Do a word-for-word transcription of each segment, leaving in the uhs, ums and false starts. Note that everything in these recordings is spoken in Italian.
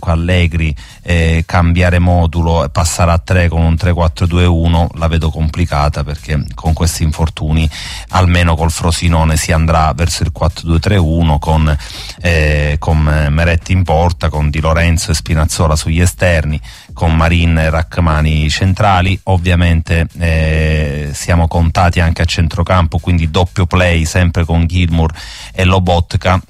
comunque Allegri eh, cambiare modulo e passare a tre con un tre quattro due uno la vedo complicata, perché con questi infortuni almeno col Frosinone si andrà verso il quattro due tre uno con, eh, con Meretti in porta, con Di Lorenzo e Spinazzola sugli esterni, con Marin e Rachmani centrali. Ovviamente eh, siamo contati anche a centrocampo, quindi doppio play sempre con Gilmour e Lobotka,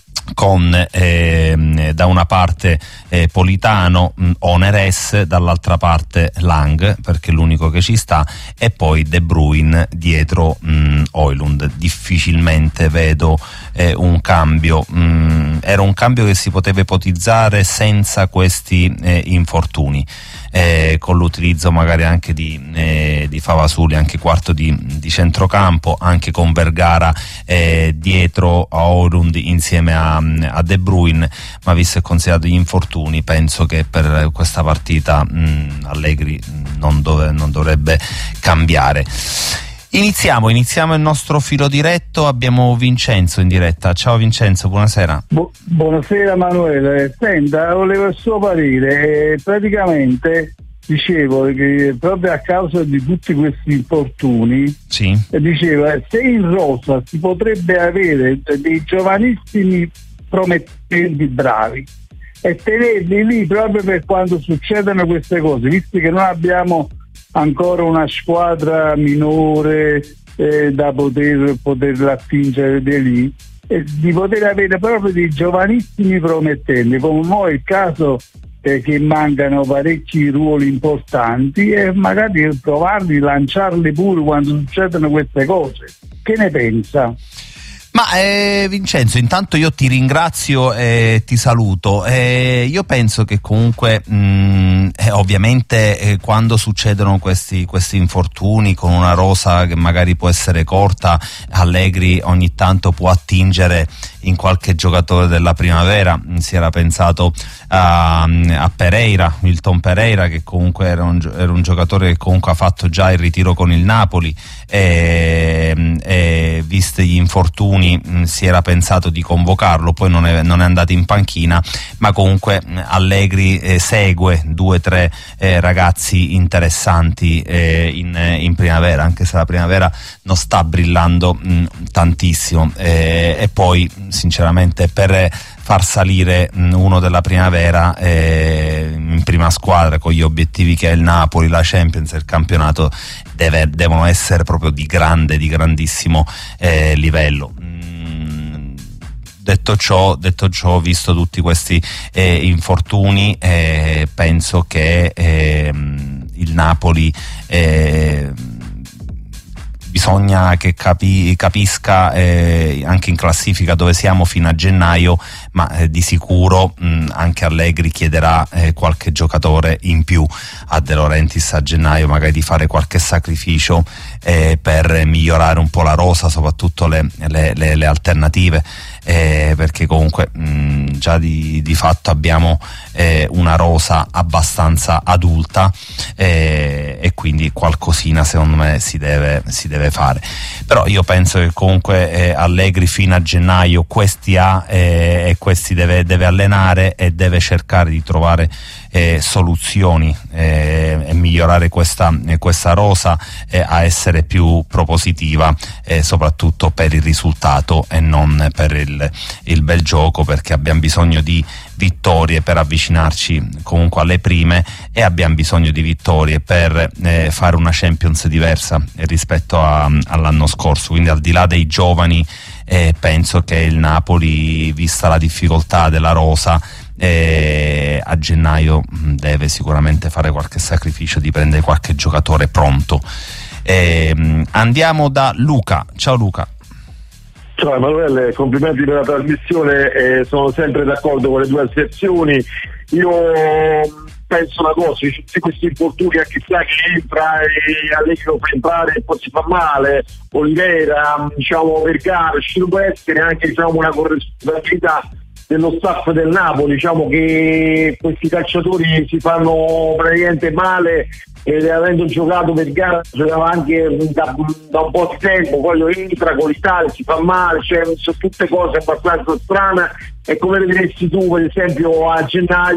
con eh, da una parte eh, Politano, mh, Oneres, dall'altra parte Lang, perché è l'unico che ci sta, e poi De Bruyne dietro mh, Højlund. Difficilmente vedo eh, un cambio, mh, era un cambio che si poteva ipotizzare senza questi eh, infortuni. Eh, con l'utilizzo magari anche di, eh, di Favasuli, anche quarto di, di centrocampo, anche con Vergara eh, dietro a Højlund insieme a, a De Bruyne, ma visto e considerato gli infortuni penso che per questa partita mh, Allegri non, dove, non dovrebbe cambiare. Iniziamo, iniziamo il nostro filo diretto, abbiamo Vincenzo in diretta. Ciao Vincenzo, buonasera. Bu- buonasera Emanuele, senta, volevo il suo parere. Eh, praticamente dicevo che proprio a causa di tutti questi infortuni, sì. eh, dicevo, eh, se in rosa si potrebbe avere dei giovanissimi promettenti bravi e tenerli lì proprio per quando succedono queste cose, visto che noi abbiamo ancora una squadra minore eh, da poter poterla attingere di lì, e di poter avere proprio dei giovanissimi promettenti, come mo' il caso eh, che mancano parecchi ruoli importanti, e magari provarli, lanciarli pure quando succedono queste cose. Che ne pensa? Ma eh, Vincenzo, intanto io ti ringrazio e ti saluto. Eh, io penso che comunque mh, eh, ovviamente eh, quando succedono questi, questi infortuni con una rosa che magari può essere corta, Allegri ogni tanto può attingere in qualche giocatore della primavera. Si era pensato a, a Pereira, Milton Pereira, che comunque era un, era un giocatore che comunque ha fatto già il ritiro con il Napoli, e, e visti gli infortuni mh, si era pensato di convocarlo, poi non è, non è andato in panchina, ma comunque mh, Allegri eh, segue due o tre eh, ragazzi interessanti eh, in, in primavera, anche se la primavera non sta brillando mh, tantissimo, eh, e poi sinceramente per far salire mh, uno della primavera eh, in prima squadra con gli obiettivi che è il Napoli, la Champions e il campionato, deve, devono essere proprio di grande, di grandissimo eh, livello. Mm, detto ciò, detto ciò, visto tutti questi eh, infortuni, eh, penso che eh, il Napoli eh, bisogna che capi, capisca eh, anche in classifica dove siamo fino a gennaio, ma eh, di sicuro mh, anche Allegri chiederà eh, qualche giocatore in più a De Laurentiis a gennaio, magari di fare qualche sacrificio eh, per migliorare un po' la rosa, soprattutto le, le, le, le alternative, eh, perché comunque mh, già di, di fatto abbiamo eh, una rosa abbastanza adulta, eh, e quindi qualcosina secondo me si deve, si deve fare. Però io penso che comunque eh, Allegri fino a gennaio questi ha eh, e questi deve, deve allenare e deve cercare di trovare eh, soluzioni eh, e migliorare questa, eh, questa rosa eh, a essere più propositiva, eh, soprattutto per il risultato e non per il, il bel gioco, perché abbiamo bisogno di vittorie per avvicinarci comunque alle prime, e abbiamo bisogno di vittorie per eh, fare una Champions diversa rispetto a, all'anno scorso. Quindi al di là dei giovani eh, penso che il Napoli, vista la difficoltà della rosa, eh, a gennaio deve sicuramente fare qualche sacrificio di prendere qualche giocatore pronto. Eh, andiamo da Luca. Ciao Luca. Ciao Emanuele, complimenti per la trasmissione, eh, sono sempre d'accordo con le due asserzioni. Io penso una cosa, di tutti questi infortuni a chissà che entra e Allegri lo fa entrare e poi si fa male, Olivera, diciamo Vergara, ci può essere anche diciamo una corresponsabilità dello staff del Napoli, diciamo che questi calciatori si fanno praticamente male, ed avendo giocato Vergara giocava anche da, da un po' di tempo, poi lo entra con l'Italia, si fa male, cioè sono tutte cose abbastanza strane, e come vedresti tu per esempio a gennaio